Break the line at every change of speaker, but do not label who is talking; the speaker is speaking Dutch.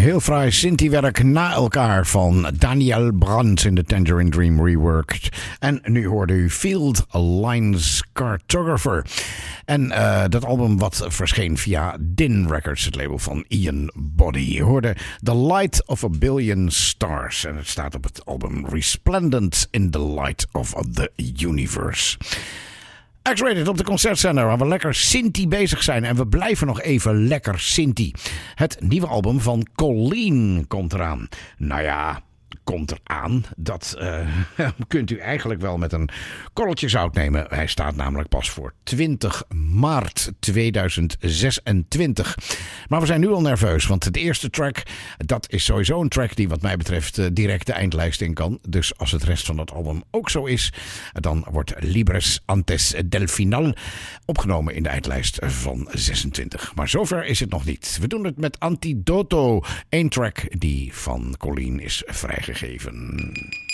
heel fraai Sinti-werk na elkaar van Daniel Brandt in de Tangerine Dream Reworked. En nu hoorde u Field Lines Cartographer. En dat album wat verscheen via Din Records, het label van Ian Body. Je hoorde The Light of a Billion Stars. En het staat op het album Resplendent in the Light of the Universe. X-Rated op de concertzender waar we lekker Sinti bezig zijn. En we blijven nog even lekker Sinti. Het nieuwe album van Colleen komt eraan. Nou ja, komt eraan. Dat kunt u eigenlijk wel met een korreltje zout nemen. Hij staat namelijk pas voor 20 maart 2026. Maar we zijn nu al nerveus, want de eerste track, dat is sowieso een track die wat mij betreft direct de eindlijst in kan. Dus als het rest van het album ook zo is, dan wordt Libres Antes del Final opgenomen in de eindlijst van 26. Maar zover is het nog niet. We doen het met Antidoto, één track die van Colleen is vrijgegeven.